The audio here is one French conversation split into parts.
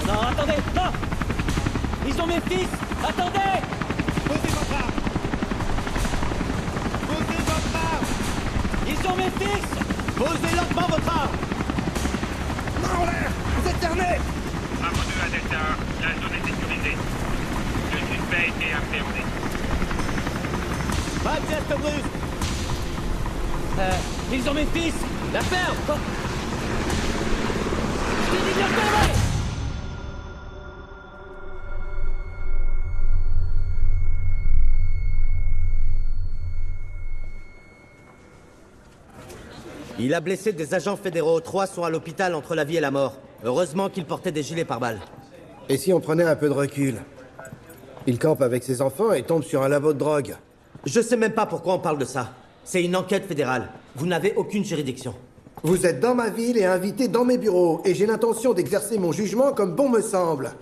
Non, attendez, non! Ils ont mes fils! Attendez! Posez votre arme! Posez votre arme! Ils ont mes fils! Posez lentement votre arme! Main en l'air! Vous êtes cerné! Bravo 2 à Delta 1, la zone est sécurisée. Le suspect a été appréhendé. Pas de geste brusque! Ils ont mes fils! La ferme! Oh. Je t'ai dit de la fermer! Il a blessé des agents fédéraux. 3 sont à l'hôpital entre la vie et la mort. Heureusement qu'ils portaient des gilets pare-balles. Et si on prenait un peu de recul? Il campe avec ses enfants et tombe sur un labo de drogue. Je sais même pas pourquoi on parle de ça. C'est une enquête fédérale. Vous n'avez aucune juridiction. Vous êtes dans ma ville et invité dans mes bureaux, et j'ai l'intention d'exercer mon jugement comme bon me semble.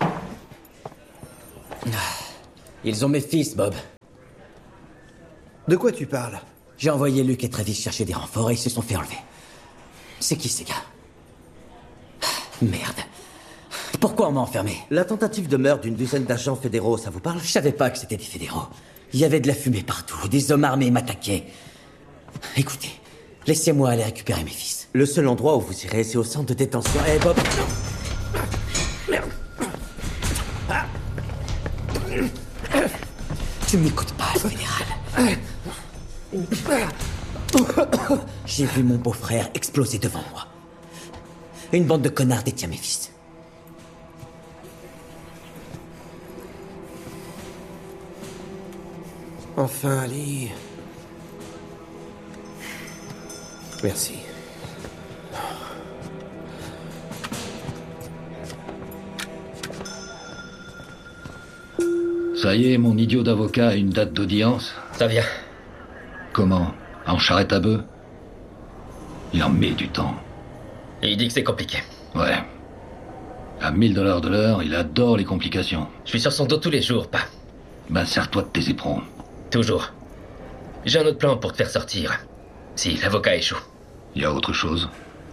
Ils ont mes fils, Bob. De quoi tu parles? J'ai envoyé Luke et Travis chercher des renforts et ils se sont fait enlever. C'est qui ces gars? Merde. Pourquoi on m'a enfermé? La tentative de meurtre d'une douzaine d'agents fédéraux, ça vous parle? Je savais pas que c'était des fédéraux. Il y avait de la fumée partout, des hommes armés m'attaquaient. Écoutez, laissez-moi aller récupérer mes fils. Le seul endroit où vous irez, c'est au centre de détention. Eh, Bob... Merde. Tu m'écoutes pas, fédéral. J'ai vu mon beau-frère exploser devant moi. Une bande de connards détient mes fils. Enfin, Ali. Merci. Ça y est, mon idiot d'avocat a une date d'audience. Ça vient. Comment? En charrette à bœuf? Il en met du temps. Et il dit que c'est compliqué. Ouais. À 1000 $ de l'heure, il adore les complications. Je suis sur son dos tous les jours, pas. Ben, serre-toi de tes éperons. Toujours. J'ai un autre plan pour te faire sortir. Si l'avocat échoue. Y a autre chose?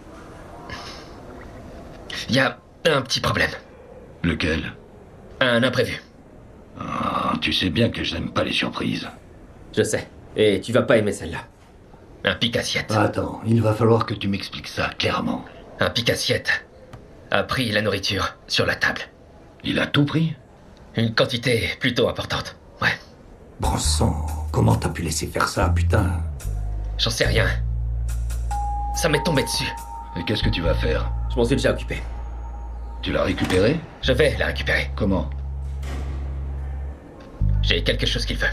Y a un petit problème. Lequel? Un imprévu. Ah, tu sais bien que je n'aime pas les surprises. Je sais. Et tu vas pas aimer celle-là. Un pique-assiette. Attends, il va falloir que tu m'expliques ça clairement. Un pique-assiette a pris la nourriture sur la table. Il a tout pris? Une quantité plutôt importante. Ouais. Bon sang, comment t'as pu laisser faire ça, putain? J'en sais rien. Ça m'est tombé dessus. Et qu'est-ce que tu vas faire? Je m'en suis déjà occupé. Tu l'as récupéré? Je vais la récupérer. Comment? J'ai quelque chose qu'il veut.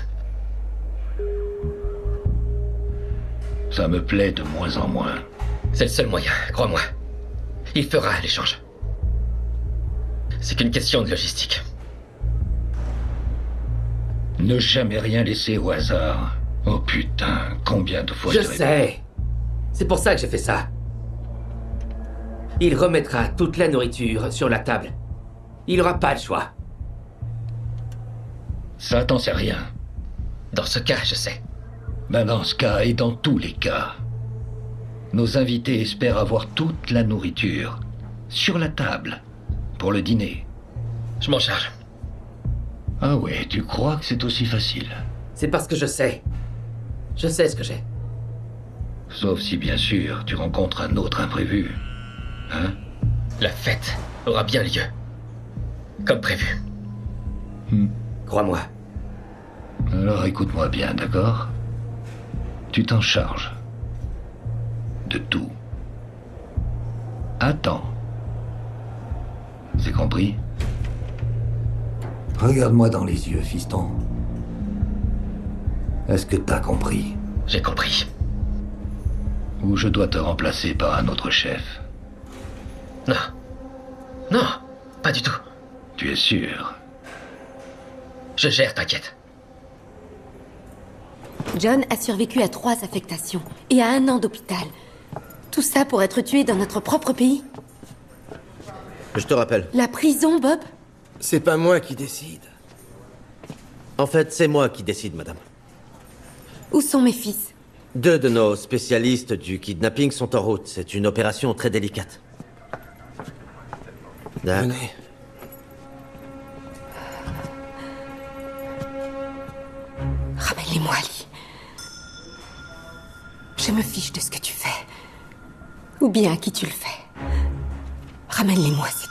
Ça me plaît de moins en moins. C'est le seul moyen, crois-moi. Il fera l'échange. C'est qu'une question de logistique. Ne jamais rien laisser au hasard. Oh putain, combien de fois Je sais. C'est pour ça que j'ai fait ça. Il remettra toute la nourriture sur la table. Il n'aura pas le choix. Ça, t'en sais rien. Dans ce cas, je sais. Ben dans ce cas et dans tous les cas, nos invités espèrent avoir toute la nourriture sur la table pour le dîner. Je m'en charge. Ah ouais, tu crois que c'est aussi facile? C'est parce que je sais. Je sais ce que j'ai. Sauf si, bien sûr, tu rencontres un autre imprévu. Hein? La fête aura bien lieu. Comme prévu. Crois-moi. Alors écoute-moi bien, d'accord? Tu t'en charges. De tout. Attends. C'est compris? Regarde-moi dans les yeux, fiston. Est-ce que t'as compris? J'ai compris. Ou je dois te remplacer par un autre chef? Non. Non, pas du tout. Tu es sûr? Je gère, t'inquiète. John a survécu à 3 affectations et à 1 an d'hôpital. Tout ça pour être tué dans notre propre pays. Je te rappelle. La prison, Bob? C'est pas moi qui décide. En fait, c'est moi qui décide, madame. Où sont mes fils? 2 de nos spécialistes du kidnapping sont en route. C'est une opération très délicate. D'accord. Venez. Je me fiche de ce que tu fais. Ou bien à qui tu le fais. Ramène-les-moi,